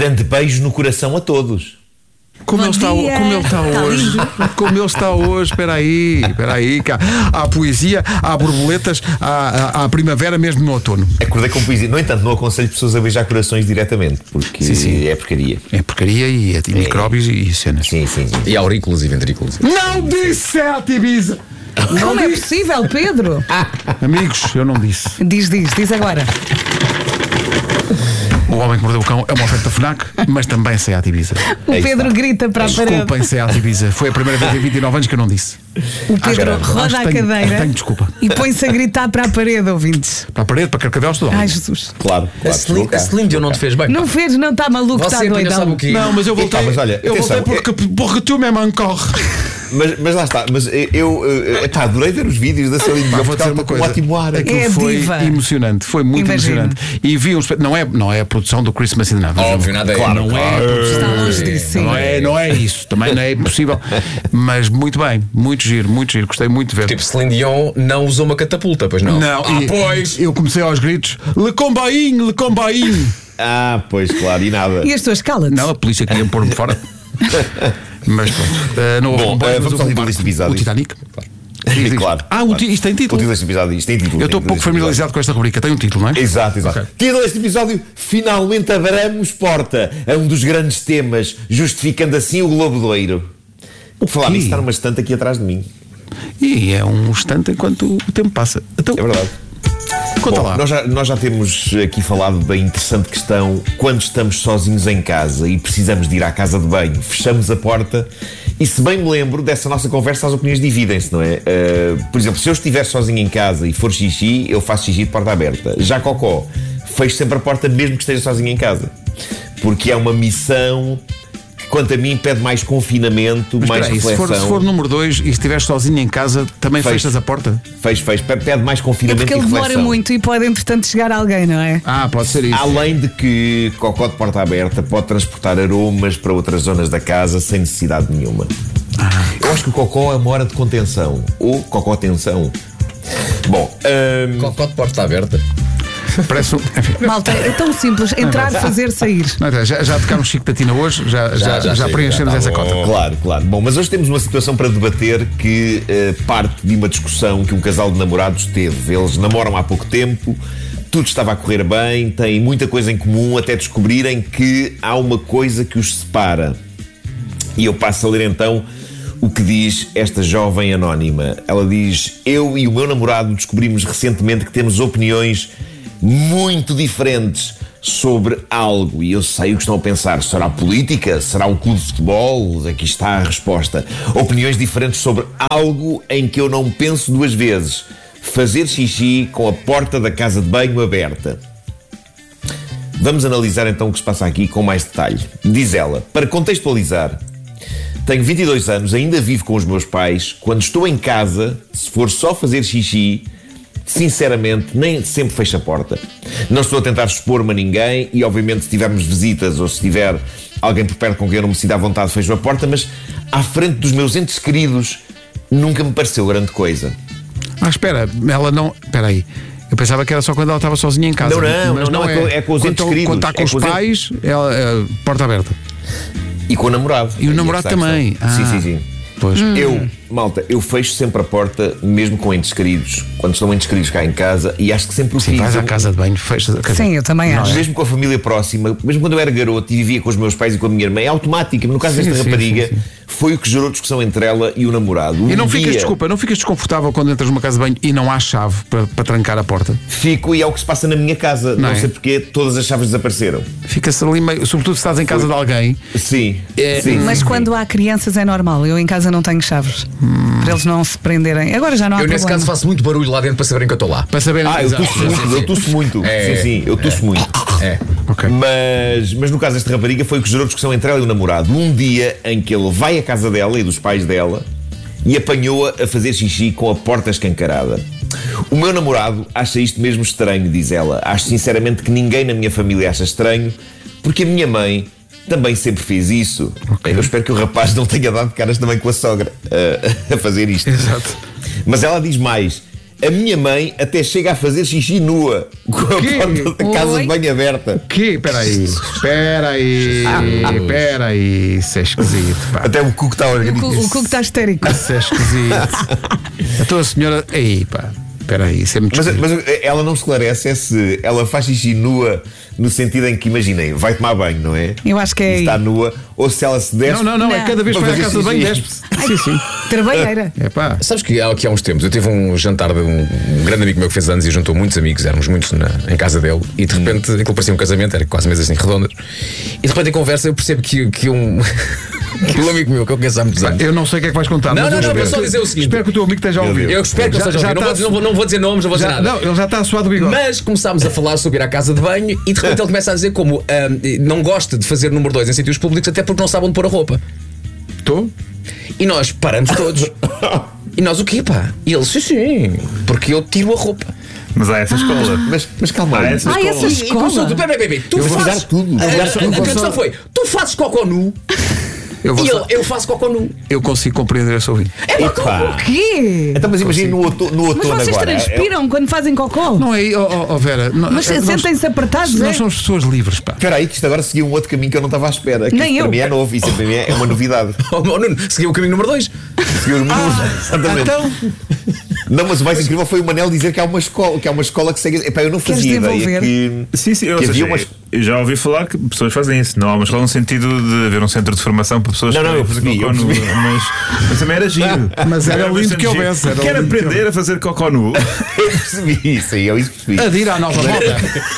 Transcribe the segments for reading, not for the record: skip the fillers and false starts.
grande beijo no coração a todos. Como ele está hoje. Como ele está hoje. Espera aí. Há poesia, há borboletas, há primavera mesmo no outono. Acordei com poesia. No entanto, não aconselho pessoas a beijar corações diretamente, porque sim. é porcaria. É porcaria e micróbios e cenas. Sim. E aurículos e ventrículos. Não disse Seat Ibiza! Como é possível, Pedro? Amigos, eu não disse. Diz agora. O Homem que Mordeu o Cão é uma oferta FNAC, mas também Seat Ibiza. O Pedro grita para a parede. Desculpem, Seat Ibiza. Foi a primeira vez em 29 anos que eu não disse. O Pedro roda a cadeira tenho desculpa. e põe-se a gritar para a parede, ouvintes. Para a parede, para carcadelos, tudo. Ai, Jesus. Claro. A Celine Dion não te fez bem. Não fez, não está maluco, está Você doidão. sabe o quê? Não, mas eu voltei. Mas olha, eu atenção, voltei porque tu mesmo corre. Mas lá está. Mas eu adorei ver os vídeos da Celine Dion. Vou dizer uma coisa. Um ótimo ar. Aquilo É foi diva. emocionante. Foi muito emocionante. E vi uns. Não é a produção do Christmas in the Night. Óbvio, nada é. Claro, não é a produção. Está longe disso, sim. Não é isso. Também não é impossível. Mas muito bem. Muito giro. Gostei muito de ver. Tipo, Celine Dion não usou uma catapulta, pois não? Não, pois. Eu comecei aos gritos: Le combainho. Pois, claro, e nada. E as tuas cala-te? Não, a polícia queria pôr-me fora. Mas pronto. Não houve comboio, mas vamos ao título deste episódio. O Titanic? Claro. Isto tem título. O título deste episódio, isto tem título. Eu estou pouco familiarizado com esta rubrica. Tem um título, não é? Exato. Okay. Título deste episódio: finalmente abramos porta a um dos grandes temas, justificando assim o Globodoiro. Por falar nisso, está numa estante aqui atrás de mim. E é um instante enquanto o tempo passa. Então, É verdade. conta lá. Nós já temos aqui falado da interessante questão: quando estamos sozinhos em casa e precisamos de ir à casa de banho, fechamos a porta. E se bem me lembro dessa nossa conversa, as opiniões dividem-se, não é? Por exemplo, se eu estiver sozinho em casa e for xixi, eu faço xixi de porta aberta. Já cocó, fecho sempre a porta mesmo que esteja sozinho em casa, porque é uma missão que, quanto a mim, pede mais confinamento, Mas mais reflexão. Se for número 2 e estiveres sozinho em casa, também fechas a porta? Fecho. Pede mais É confinamento porque e ele reflexão. demora muito e pode, entretanto, chegar alguém, não é? Pode ser isso. Além de que cocó de porta aberta pode transportar aromas para outras zonas da casa sem necessidade nenhuma. Eu acho que o cocó é uma hora de contenção. Ou cocó-tensão. Bom, Cocó de porta aberta. Parece enfim. Malta, é tão simples. Entrar, fazer, sair. Não, já tocámos Chico Tatina hoje, já preenchemos essa cota. Claro. Bom, mas hoje temos uma situação para debater que parte de uma discussão que um casal de namorados teve. Eles namoram há pouco tempo, tudo estava a correr bem, têm muita coisa em comum, até descobrirem que há uma coisa que os separa. E eu passo a ler então o que diz esta jovem anónima. Ela diz: eu e o meu namorado descobrimos recentemente que temos opiniões muito diferentes sobre algo. E eu sei o que estão a pensar. Será política? Será um clube de futebol? Aqui está a resposta. Opiniões diferentes sobre algo em que eu não penso duas vezes: fazer xixi com a porta da casa de banho aberta. Vamos analisar então o que se passa aqui com mais detalhe. Diz ela: para contextualizar, tenho 22 anos, ainda vivo com os meus pais. Quando estou em casa, se for só fazer xixi, sinceramente, nem sempre fecho a porta. Não estou a tentar expor-me a ninguém e, obviamente, se tivermos visitas ou se tiver alguém por perto com quem eu não me sinto à vontade, fecho a porta, mas à frente dos meus entes queridos nunca me pareceu grande coisa. Espera, ela não... Espera aí. Eu pensava que era só quando ela estava sozinha em casa. Não, é com os entes queridos. Quando está com os pais, ela, porta aberta. E com o namorado. E o namorado também. Sim. Pois. Eu fecho sempre a porta, mesmo com entes queridos, quando estão entes queridos cá em casa, e acho que sempre o fiz. Vais à casa de banho, fechas a casa. Sim, eu também acho. Mesmo com a família próxima, mesmo quando eu era garoto e vivia com os meus pais e com a minha irmã, é automática. No caso desta rapariga, foi o que gerou discussão entre ela e o namorado. E não ficas desconfortável quando entras numa casa de banho e não há chave para trancar a porta? Fico, e é o que se passa na minha casa. Não sei porque todas as chaves desapareceram. Fica-se ali meio, sobretudo se estás em casa de alguém. Sim. Mas quando há crianças é normal. Eu em casa não tenho chaves. Para eles não se prenderem. Agora já não há Eu problema. nesse caso faço muito barulho lá dentro para saberem que eu estou lá. Para saberem. Eu tuço muito. Eu tuço muito. Okay. Mas no caso desta rapariga foi o que gerou discussão entre ela e o namorado. Um dia em que ele vai à casa dela e dos pais dela e apanhou-a a fazer xixi com a porta escancarada. O meu namorado acha isto mesmo estranho, diz ela. Acho sinceramente que ninguém na minha família acha estranho, porque a minha mãe também sempre fez isso. Eu espero que o rapaz não tenha dado caras também com a sogra a fazer isto. Exato. Mas ela diz mais: A minha mãe até chega a fazer xixi nua com a porta da casa de banho aberta. O quê? Espera aí. Isso é esquisito, pá. Até o Cuco está organizado. O Cuco está histérico. Isso é esquisito. Então a senhora. Aí, pá. Espera aí, isso é muito esquisito. Mas ela não esclarece se ela faz xixi nua no sentido em que, imaginem, vai tomar banho, não é? Eu acho que é. E está nua, ou se ela se despe. Não, é cada vez que vai à casa de banho, despe-se. Sim. Trabalheira. É pá. Sabes que aqui há uns tempos eu tive um jantar de um grande amigo meu que fez anos e juntou muitos amigos, éramos muitos em casa dele, e de repente aquilo parecia um casamento, era quase mesas assim redondas, e de repente em conversa eu percebo que um amigo meu que eu conheço há muitos anos. Eu não sei o que é que vais contar. Não, vou só dizer o seguinte. Espero que o teu amigo esteja a ouvir. Eu espero que ele esteja a ouvir. Não vou dizer nomes, não vou dizer nada. Não, ele já está a suar do bigode. Mas começámos a falar sobre ir à casa de banho e de repente ele começa a dizer como não gosta de fazer número 2 em sítios públicos até porque não sabe onde pôr a roupa. Estou? E nós paramos todos. E nós o quê, pá? E ele, sim, porque eu tiro a roupa. Mas há essa escola. Mas calma aí. Essa E começou tudo, bem, tu Eu vou fazes dar tudo. A questão foi, tu fazes cocó nu e eu faço cocó nu. Eu consigo compreender esse ouvinte. O quê? Então, mas imagina no outono Mas vocês agora. transpiram quando fazem cocó? Não é, Vera. Mas sentem-se apertados, Nós somos pessoas livres, pá. Espera aí, que isto agora seguiu um outro caminho que eu não estava à espera. Que Nem para eu. mim é novo, isso para mim é uma novidade. Oh, Nuno, seguiu o caminho número 2. Seguiu o número exatamente. Então, Não, mas o mais incrível foi o Manel dizer que há uma escola que segue. Epá, eu não Queres fazia ideia desenvolver? que. Sim, ou que seja, havia eu já ouvi falar que pessoas fazem isso. Não há uma escola no sentido de haver um centro de formação para pessoas Não, que eu fazer percebi, cocó nu. Mas também era giro. Mas era lindo bastante que giro. houvesse, era Quero lindo que aprender a fazer cocó nu. Eu percebi isso aí, eu isso percebi. adira à nova moda.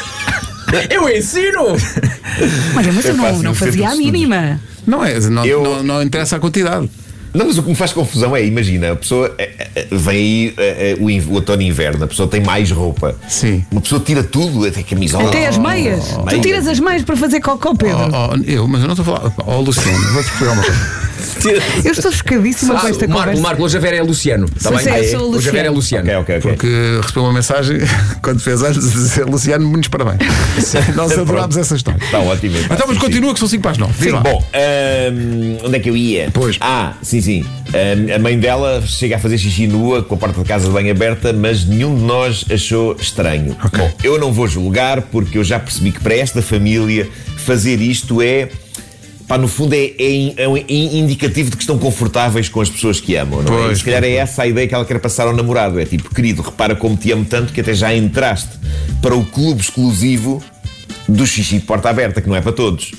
Eu ensino! Mas eu faço não no fazia a centro de mínima. Não interessa a quantidade. Não, mas o que me faz confusão é, imagina, a pessoa vem aí o outono e inverno, a pessoa tem mais roupa. Sim. Uma pessoa tira tudo, até camisola. Até as meias. Tu tiras as meias para fazer cocó, Pedro. Mas eu não estou a falar. Luciano, vou-te explicar uma coisa. Eu estou chocadíssima com esta conversa. O Marco, hoje a Vera é Luciano. Tá bem? Eu sou o Hoje a Vera é Luciano. Ok. Porque recebeu uma mensagem quando fez anos a dizer Luciano, muitos parabéns. Nós adorámos essa história. Está ótimo. Então, mas continua que são 5 para as 9. Sim, bom, onde é que eu ia? Pois. Sim. A mãe dela chega a fazer xixi nua com a porta de casa de banho aberta, mas nenhum de nós achou estranho. Ok. Bom, eu não vou julgar porque eu já percebi que para esta família fazer isto no fundo é indicativo de que estão confortáveis com as pessoas que amam, não é? Pois, E se calhar é essa a ideia que ela quer passar ao namorado. É tipo, querido, repara como te amo tanto que até já entraste para o clube exclusivo do xixi de porta aberta, que não é para todos.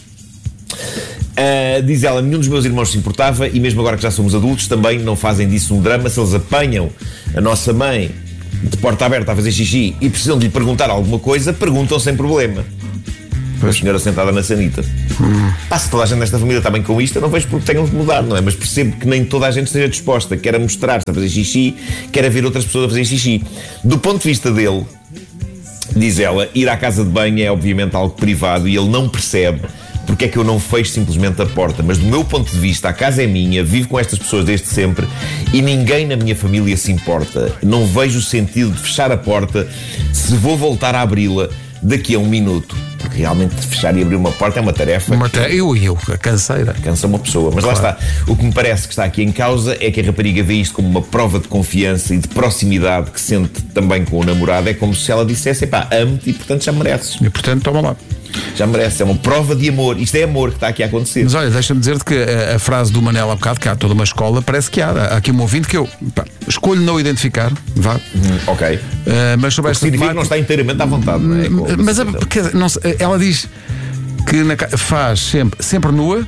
Diz ela, nenhum dos meus irmãos se importava e mesmo agora que já somos adultos também não fazem disso um drama. Se eles apanham a nossa mãe de porta aberta a fazer xixi e precisam de lhe perguntar alguma coisa, perguntam sem problema. A senhora sentada na sanita. Se toda a gente nesta família está bem com isto, eu não vejo porque tenham de mudar, não é? Mas percebo que nem toda a gente esteja disposta, quer a mostrar-se a fazer xixi, quer a ver outras pessoas a fazer xixi. Do ponto de vista dele, diz ela, ir à casa de banho é obviamente algo privado e ele não percebe porque é que eu não fecho simplesmente a porta. Mas do meu ponto de vista, a casa é minha, vivo com estas pessoas desde sempre e ninguém na minha família se importa. Não vejo o sentido de fechar a porta se vou voltar a abri-la daqui a 1 minuto. Porque realmente fechar e abrir uma porta é uma tarefa A canseira. cansa uma pessoa. Mas Claro. lá está. O que me parece que está aqui em causa é que a rapariga vê isto como uma prova de confiança e de proximidade que sente também com o namorado. É como se ela dissesse, amo-te e portanto já mereces. E portanto, toma lá. Já mereces. É uma prova de amor. Isto é amor que está aqui a acontecer. Mas olha, deixa-me dizer-te que a frase do Manel há bocado, que há toda uma escola, parece que há aqui um ouvinte que eu escolho não identificar, vá. Ok. Mas sobre esta Significa que não está inteiramente à vontade, não é? Mas ela diz que faz sempre nua,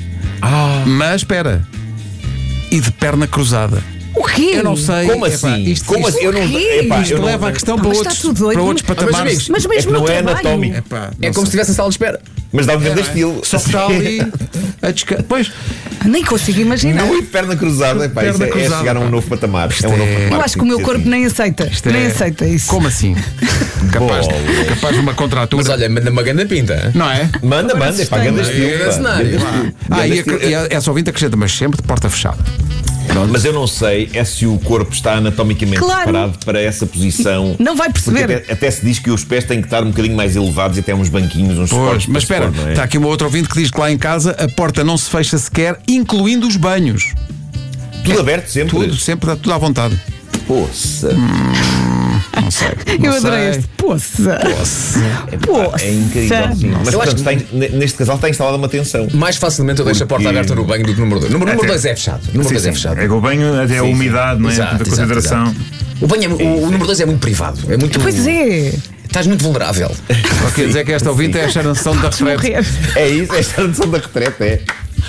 mas espera, e de perna cruzada. O quê? Eu não sei. Como assim? Isto Eu não. isto eu não- leva a questão para Mas outros, está tudo doido. para outros patamares. Mas É mesmo que não no é trabalho. anatómico. Não É como sei. se estivesse em sala de espera. Mas dá um grande estilo. Só que está ali a descansar. Pois, Nem consigo imaginar. Não, e perna cruzada. Isso Perna é cruzada, chegar a um pá. novo patamar. É um novo patamar. Eu acho que o meu corpo nem aceita. Nem aceita isso. Como assim? capaz de uma contratura. Mas olha, manda uma grande pinta. Não é? Manda, é para grande estilo. Grande pá. cenário. Grande estilo. Grande estilo. E essa ouvinte acrescenta, mas sempre de porta fechada. Mas eu não sei se o corpo está anatomicamente Claro. preparado para essa posição. Não vai perceber. Porque até se diz que os pés têm que estar um bocadinho mais elevados e até uns banquinhos, uns Pois, suportes. mas para espera, se pôr, não é? está aqui uma outra ouvinte que diz que lá em casa a porta não se fecha sequer, incluindo os banhos. Tudo aberto sempre. Tudo, sempre, tudo à vontade. Poça. Não sei. Eu adorei este. Poça. É incrível, sim. Mas portanto, neste casal está instalada uma tensão. Mais facilmente eu deixo a porta aberta no banho do que no número 2. Número 2 é fechado. Número 2 é fechado. É que o banho, até a umidade, não é? Exato, A consideração. exato. O banho o número 2 é muito privado. É muito. Pois é. Estás muito vulnerável. Só quer dizer que esta ouvinte é a Sharon da retrete. É isso, é a noção da retrete, é.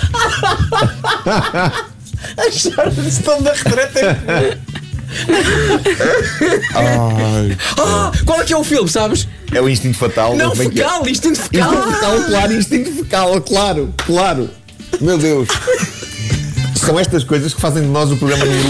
A Sharon da retrete. Qual é que é o filme, sabes? É o Instinto Fatal. Não, fecal, instinto fecal. Instinto fecal, claro, instinto fecal, claro. Meu Deus. São estas coisas que fazem de nós o programa número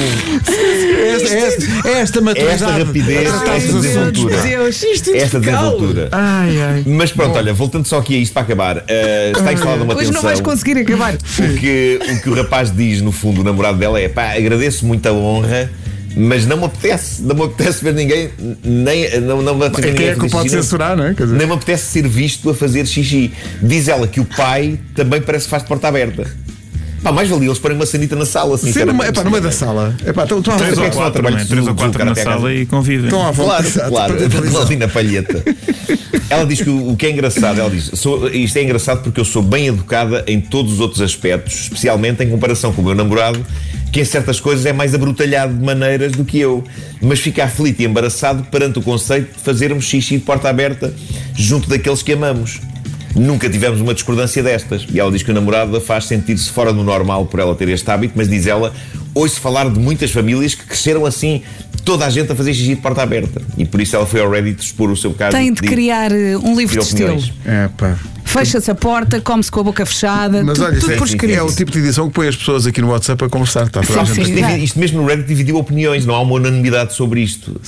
1. Esta maturidade. Esta rapidez, esta desenvoltura. Esta desenvoltura. Mas pronto, olha, voltando só aqui a isto para acabar, está instalada uma Hoje tensão. não vais conseguir acabar. O que o rapaz diz, no fundo, o namorado dela é: pá, agradeço muito a honra, mas não me apetece ver ninguém, não me apetece ver Quem ninguém é que o pode censurar, não é? Quer dizer... Nem me apetece ser visto a fazer xixi. Diz ela que o pai também parece que faz de porta aberta. Pá, mais valia eles porem uma sanita na sala, Sim, sinceramente. no meio da sala. Estão à 3 vontade. ou 4 na sala e convivem. Estão à vontade. Claro, ali na palheta. Ela diz que o que é engraçado, ela diz: isto é engraçado porque eu sou bem educada em todos os outros aspectos, especialmente em comparação com o meu namorado, que em certas coisas é mais abrutalhado de maneiras do que eu, mas fica aflito e embaraçado perante o conceito de fazermos xixi de porta aberta junto daqueles que amamos. Nunca tivemos uma discordância destas. E ela diz que o namorado a faz sentir-se fora do normal por ela ter este hábito, mas diz ela: ouço falar de muitas famílias que cresceram assim, toda a gente a fazer xixi de porta aberta. E por isso ela foi ao Reddit expor o seu caso. Tem de criar um livro de estilo. Fecha-se a porta, come-se com a boca fechada. Mas olha, tudo por escrito. é o tipo de edição que põe as pessoas aqui no WhatsApp a conversar. Está toda a Sim, gente. sim. Isto mesmo no Reddit dividiu opiniões, não há uma unanimidade sobre isto.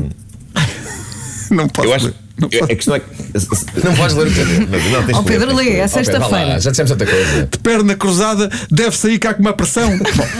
Não posso Eu acho. ler. Não A questão é que. Não podes ler o que Não, tens Ó de ler, Pedro, tens de lê, ler. é sexta-feira. Já dissemos tanta coisa. De perna cruzada deve sair cá com uma pressão.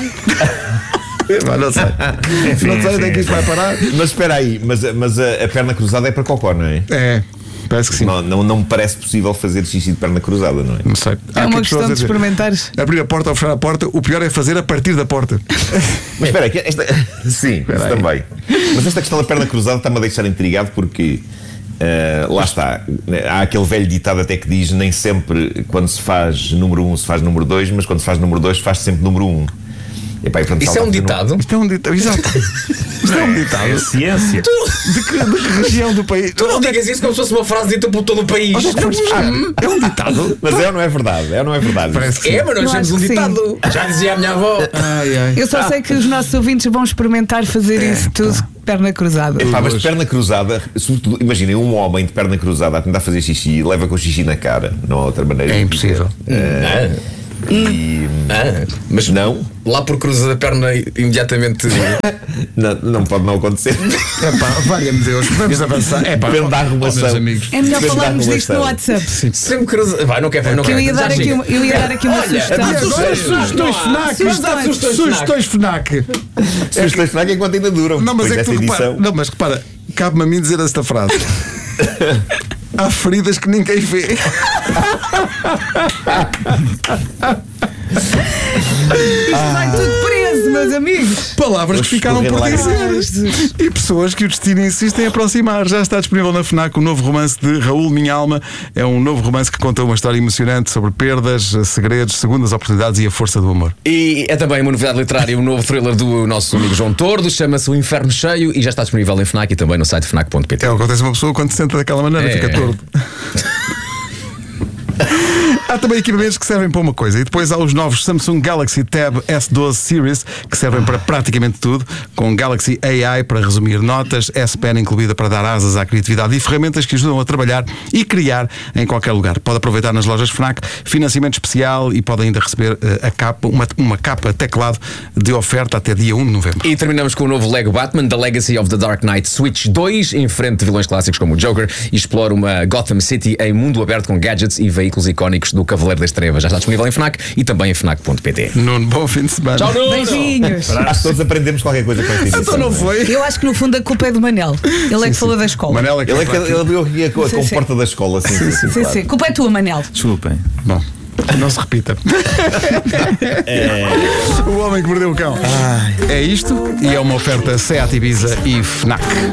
Não sei. Não sei onde é que isto vai parar. Mas espera aí, mas a perna cruzada é para cocó, não é? É, parece que sim. Não me parece possível fazer xixi de perna cruzada, não é? Não sei. É Há uma aqui questão pessoas a de dizer, experimentares. abrir a porta ou fechar a porta, o pior é fazer a partir da porta. Mas espera aí, sim, isso aí. também. Mas esta questão da perna cruzada está-me a deixar intrigado porque lá está. Há aquele velho ditado até que diz: nem sempre quando se faz número 1 se faz número 2, mas quando se faz número 2 faz sempre número 1. Epá, Isso é um ditado? Isto é um ditado, exato. Isto é um ditado. É ciência. De que região do país? Tu não digas isso como se fosse uma frase dita por todo o país. Onde é que foste buscar? É um ditado. Mas é ou não é verdade? É ou não é verdade? Parece que sim. É, mas nós Eu temos acho um que sim. ditado. Já dizia a minha avó. Eu só sei que os nossos ouvintes vão experimentar fazer isso tudo perna cruzada. Epá, mas de perna cruzada, sobretudo, imaginem um homem de perna cruzada a tentar fazer xixi, leva com xixi na cara, não há outra maneira. É impossível. Mas não, Lá por cruza da perna imediatamente. não pode não acontecer. Epá, valha-me Deus, vamos avançar. Depende da arrumação. meus amigos. É melhor Depende da falarmos disto no arrumação. WhatsApp. Sempre cruza. Vai, não quero. Não Que eu ia dar aqui uma sugestão. Sugestões FNAC. Sugestões FNAC. Sugestões FNAC enquanto ainda duram. Não, mas Depois é que desta tu repara, edição. não, mas repara, cabe-me a mim dizer esta frase. Há feridas que ninguém vê. Isto vai tudo preso, meus amigos. Palavras que ficaram por escorrer dizer. E pessoas que o destino insistem em aproximar. Já está disponível na FNAC o novo romance de Raul Minha Alma. É um novo romance que conta uma história emocionante sobre perdas, segredos, segundas oportunidades e a força do amor. E é também uma novidade literária, um novo thriller do nosso amigo João Tordo, chama-se O Inferno Cheio e já está disponível em FNAC e também no site fnac.pt. É o que acontece a uma pessoa quando se senta daquela maneira, fica torto. Há também equipamentos que servem para uma coisa. E depois há os novos Samsung Galaxy Tab S12 Series, que servem para praticamente tudo, com Galaxy AI para resumir notas, S Pen incluída para dar asas à criatividade e ferramentas que ajudam a trabalhar e criar em qualquer lugar. Pode aproveitar nas lojas FNAC financiamento especial e pode ainda receber a capa, uma capa teclado de oferta até dia 1 de novembro. E terminamos com o novo Lego Batman, The Legacy of the Dark Knight Switch 2, em frente de vilões clássicos como o Joker, e explora uma Gotham City em mundo aberto com gadgets e veículos icónicos do Cavaleiro das Trevas. Já está disponível em FNAC e também em FNAC.pt. Nuno, bom fim de semana. Tchau, Nuno! Beijinhos. Acho que todos aprendemos qualquer coisa com esta edição. Então não foi? Eu acho que no fundo a culpa é do Manel. Ele é que falou da escola. Manela, Ele abriu aqui a Sim, sim. porta da escola. Sim. Sim, sim. Culpa é tua, Manel. Desculpem. Bom. Não se repita. O Homem que Mordeu o Cão. É isto e é uma oferta Seat Ibiza e FNAC.